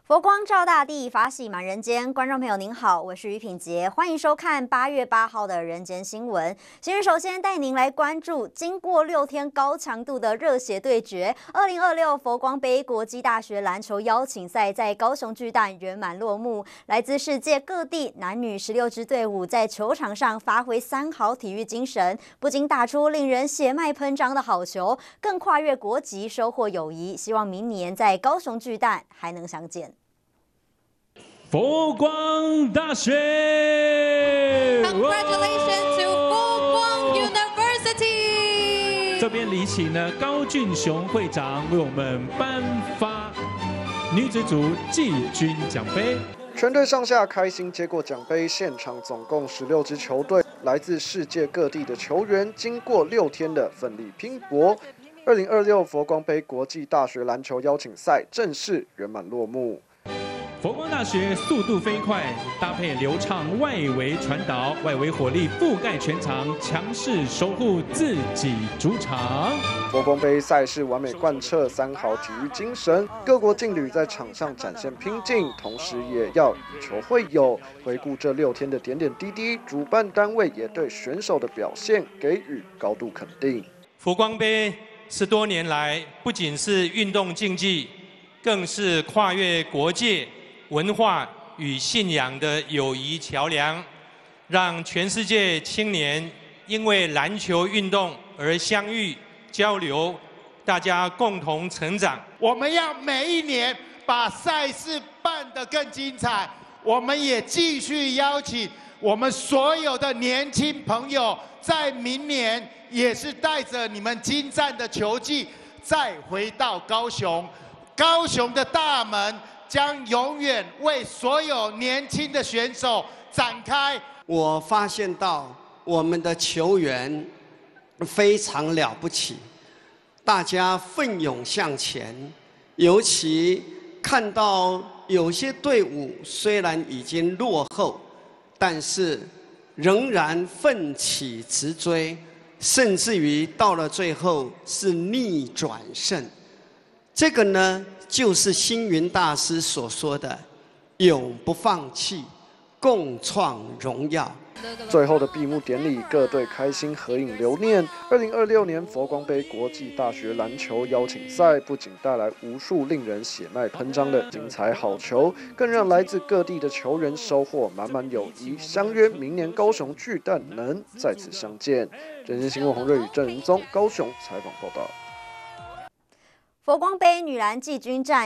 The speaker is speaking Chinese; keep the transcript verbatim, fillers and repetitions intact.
佛光照大地，法喜满人间。观众朋友您好，我是于品杰，欢迎收看八月八号的人间新闻。今日首先带您来关注，经过六天高强度的热血对决，二零二六佛光杯国际大学篮球邀请赛在高雄巨蛋圆满落幕。来自世界各地男女十六支队伍在球场上发挥三好体育精神，不仅打出令人血脉喷张的好球，更跨越国籍收获友谊。希望明年在高雄巨蛋还能相见。 佛光大学 ！Congratulations to 佛光 University！ 这边礼请呢高俊雄会长为我们颁发女子组季军奖杯。 全队上下开心接过奖杯，现场总共十六支球队，来自世界各地的球员，经过六天的奋力拼搏，二零二六佛光杯国际大学篮球邀请赛正式圆满落幕。 佛光大学速度飞快，搭配流畅外围传导，外围火力覆盖全场，强势守护自己主场。 佛光杯赛事完美贯彻三好体育精神，各国劲旅在场上展现拼劲，同时也要以球会友。回顾这六天的点点滴滴，主办单位也对选手的表现给予高度肯定。 佛光杯是多年来不仅是运动竞技，更是跨越国界。 文化与信仰的友谊桥梁，让全世界青年因为篮球运动而相遇交流，大家共同成长。 我们要每一年把赛事办得更精彩，我们也继续邀请我们所有的年轻朋友，在明年也是带着你们精湛的球技，再回到高雄，高雄的大门。 将永远为所有年轻的选手展开。 我发现到我们的球员非常了不起，大家奋勇向前。尤其看到有些队伍虽然已经落后，但是仍然奋起直追，甚至于到了最后是逆转胜。这个呢？ 就是星云大师所说的“永不放弃，共创荣耀”。 最后的闭幕典礼，各队开心合影留念。二零二六年佛光杯国际大学篮球邀请赛，不仅带来无数令人血脉喷张的精彩好球，更让来自各地的球员收获满满友谊。相约明年高雄巨蛋能再次相见。人间新闻洪瑞宇、郑仁宗高雄采访报道。 佛光杯女篮季军战。